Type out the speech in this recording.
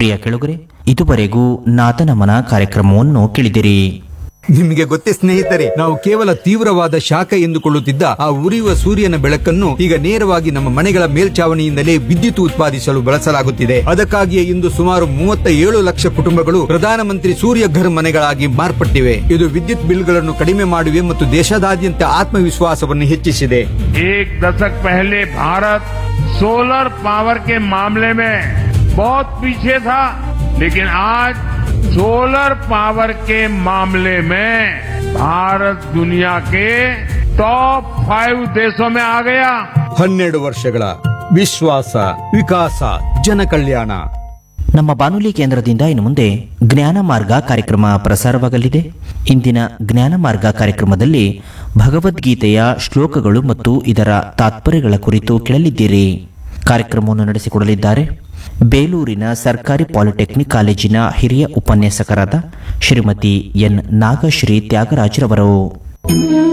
ಪ್ರಿಯ ಕೆಳುಗರೆ, ಇದುವರೆಗೂ ನಾದನಮನ ಕಾರ್ಯಕ್ರಮವನ್ನು ಕೇಳಿದಿರಿ. ನಿಮಗೆ ಗೊತ್ತೇ ಸ್ನೇಹಿತರೆ, ನಾವು ಕೇವಲ ತೀವ್ರವಾದ ಶಾಖ ಎಂದುಕೊಳ್ಳುತ್ತಿದ್ದ ಆ ಉರಿಯುವ ಸೂರ್ಯನ ಬೆಳಕನ್ನು ಈಗ ನೇರವಾಗಿ ನಮ್ಮ ಮನೆಗಳ ಮೇಲ್ಛಾವಣಿಯಿಂದಲೇ ವಿದ್ಯುತ್ ಉತ್ಪಾದಿಸಲು ಬಳಸಲಾಗುತ್ತಿದೆ. ಅದಕ್ಕಾಗಿಯೇ ಇಂದು ಸುಮಾರು 37 ಲಕ್ಷ ಕುಟುಂಬಗಳು ಪ್ರಧಾನಮಂತ್ರಿ ಸೂರ್ಯ ಘರ್ ಮನೆಗಳಾಗಿ ಮಾರ್ಪಟ್ಟಿವೆ. ಇದು ವಿದ್ಯುತ್ ಬಿಲ್ಗಳನ್ನು ಕಡಿಮೆ ಮಾಡಿವೆ ಮತ್ತು ದೇಶದಾದ್ಯಂತ ಆತ್ಮವಿಶ್ವಾಸವನ್ನು ಹೆಚ್ಚಿಸಿದೆ. एक दशक पहले भारत सोलर पावर के मामले में बहुत पीछे था, लेकिन आज सोलर पावर के मामले में भारत दुनिया के टॉप 5 देशों में आ गया. 12 ವರ್ಷಗಳ ವಿಶ್ವಾಸ, ವಿಕಾಸ, ಜನಕಲ್ಯಾಣ. ನಮ್ಮ ಬಾನುಲಿ ಕೇಂದ್ರದಿಂದ ಇನ್ನು ಮುಂದೆ ಜ್ಞಾನ ಮಾರ್ಗ ಕಾರ್ಯಕ್ರಮ ಪ್ರಸಾರವಾಗಲಿದೆ. ಇಂದಿನ ಜ್ಞಾನ ಮಾರ್ಗ ಕಾರ್ಯಕ್ರಮದಲ್ಲಿ ಭಗವದ್ಗೀತೆಯ ಶ್ಲೋಕಗಳು ಮತ್ತು ಇದರ ತಾತ್ಪರ್ಯಗಳ ಕುರಿತು ಕೇಳಲಿದ್ದೀರಿ. ಕಾರ್ಯಕ್ರಮವನ್ನು ನಡೆಸಿಕೊಡಲಿದ್ದಾರೆ ಬೇಲೂರಿನ ಸರ್ಕಾರಿ ಪಾಲಿಟೆಕ್ನಿಕ್ ಕಾಲೇಜಿನ ಹಿರಿಯ ಉಪನ್ಯಾಸಕರಾದ ಶ್ರೀಮತಿ ಎನ್ ನಾಗಶ್ರೀ ತ್ಯಾಗರಾಜ್ರವರು.